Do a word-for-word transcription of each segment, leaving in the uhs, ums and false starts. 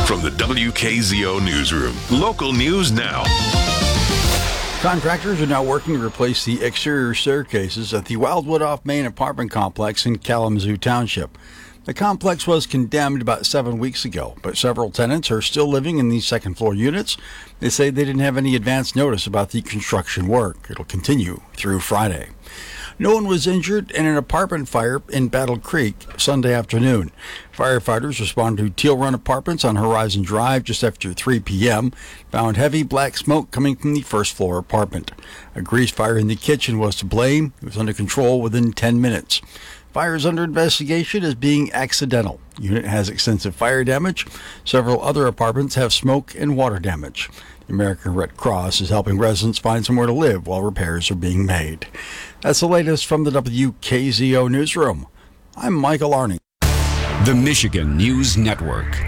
From the W K Z O Newsroom, local news now. Contractors are now working to replace the exterior staircases at the Wildwood off Main apartment complex in Kalamazoo Township. The complex was condemned about seven weeks ago, but several tenants are still living in these second-floor units. They say they didn't have any advance notice about the construction work. It'll continue through Friday. No one was injured in an apartment fire in Battle Creek Sunday afternoon. Firefighters responded to Teal Run Apartments on Horizon Drive just after three p.m. Found heavy black smoke coming from the first-floor apartment. A grease fire in the kitchen was to blame. It was under control within ten minutes. Fire is under investigation as being accidental. The unit has extensive fire damage. Several other apartments have smoke and water damage. The American Red Cross is helping residents find somewhere to live while repairs are being made. That's the latest from the W K Z O Newsroom. I'm Michael Arning. The Michigan News Network.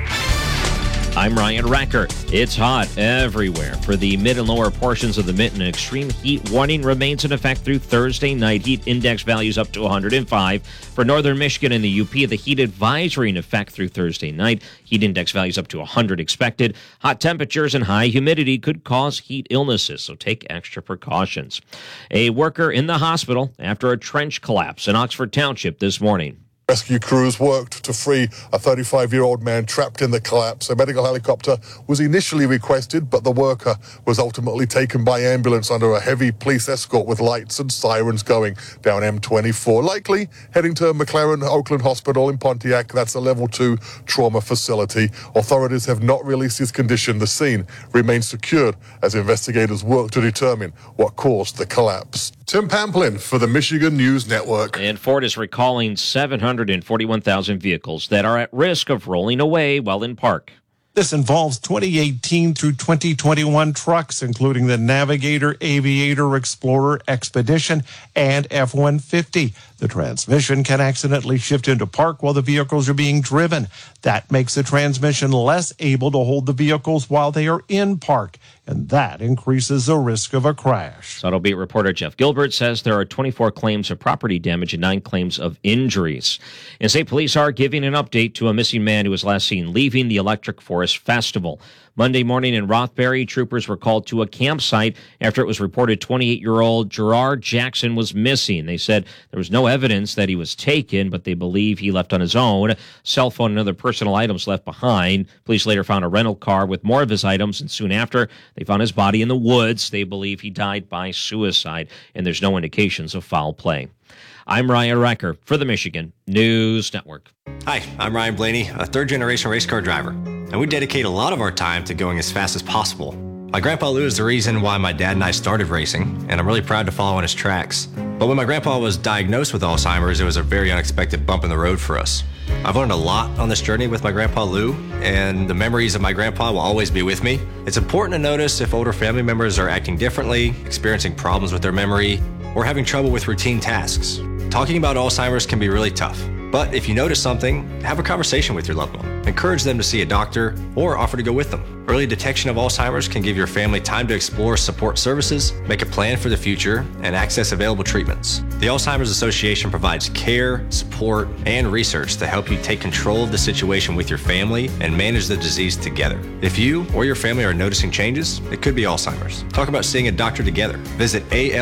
I'm Ryan Recker. It's hot everywhere. For the mid and lower portions of the Mitten, an extreme heat warning remains in effect through Thursday night. Heat index values up to one hundred five. For northern Michigan and the U P, the heat advisory in effect through Thursday night. Heat index values up to one hundred expected. Hot temperatures and high humidity could cause heat illnesses, so take extra precautions. A worker in the hospital after a trench collapse in Oxford Township this morning. Rescue crews worked to free a thirty-five-year-old man trapped in the collapse. A medical helicopter was initially requested, but the worker was ultimately taken by ambulance under a heavy police escort with lights and sirens going down M twenty-four. Likely heading to McLaren Oakland Hospital in Pontiac. That's a level two trauma facility. Authorities have not released his condition. The scene remains secured as investigators work to determine what caused the collapse. Tim Pamplin for the Michigan News Network. And Ford is recalling seven hundred forty-one thousand vehicles that are at risk of rolling away while in park. This involves twenty eighteen through twenty twenty-one trucks, including the Navigator, Aviator, Explorer, Expedition, and F one fifty. The transmission can accidentally shift into park while the vehicles are being driven. That makes the transmission less able to hold the vehicles while they are in park, and that increases the risk of a crash. Saddle Beat reporter Jeff Gilbert says there are twenty-four claims of property damage and nine claims of injuries. And state police are giving an update to a missing man who was last seen leaving the Electric Forest Festival. Monday morning in Rothbury, troopers were called to a campsite after it was reported twenty-eight-year-old Gerard Jackson was missing. They said there was no evidence that he was taken, but they believe he left on his own. Cell phone and other personal items left behind. Police later found a rental car with more of his items, and soon after, they found his body in the woods. They believe he died by suicide, and there's no indications of foul play. I'm Ryan Recker for the Michigan News Network. Hi, I'm Ryan Blaney, a third-generation race car driver, and we dedicate a lot of our time to going as fast as possible. My grandpa Lou is the reason why my dad and I started racing, and I'm really proud to follow in his tracks. But when my grandpa was diagnosed with Alzheimer's, it was a very unexpected bump in the road for us. I've learned a lot on this journey with my grandpa Lou, and the memories of my grandpa will always be with me. It's important to notice if older family members are acting differently, experiencing problems with their memory, or having trouble with routine tasks. Talking about Alzheimer's can be really tough, but if you notice something, have a conversation with your loved one. Encourage them to see a doctor or offer to go with them. Early detection of Alzheimer's can give your family time to explore support services, make a plan for the future, and access available treatments. The Alzheimer's Association provides care, support, and research to help you take control of the situation with your family and manage the disease together. If you or your family are noticing changes, it could be Alzheimer's. Talk about seeing a doctor together. Visit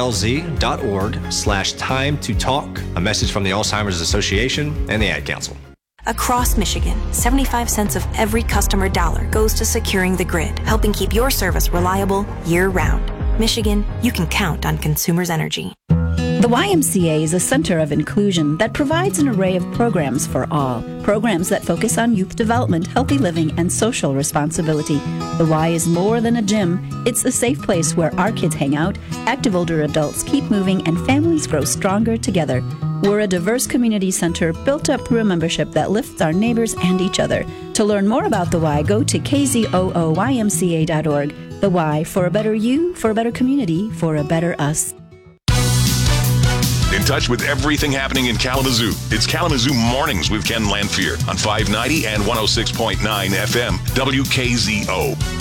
alz.org slash time to talk. A message from the Alzheimer's Association and the Ad Council. Across Michigan, seventy-five cents of every customer dollar goes to securing the grid, helping keep your service reliable year-round. Michigan, you can count on Consumers Energy. The Y M C A is a center of inclusion that provides an array of programs for all. Programs that focus on youth development, healthy living, and social responsibility. The Y is more than a gym. It's a safe place where our kids hang out, active older adults keep moving, and families grow stronger together. We're a diverse community center built up through a membership that lifts our neighbors and each other. To learn more about the Y, go to k z o o y m c a dot org. The Y, for a better you, for a better community, for a better us. In touch with everything happening in Kalamazoo, it's Kalamazoo Mornings with Ken Lanphier on five ninety and one oh six point nine F M W K Z O.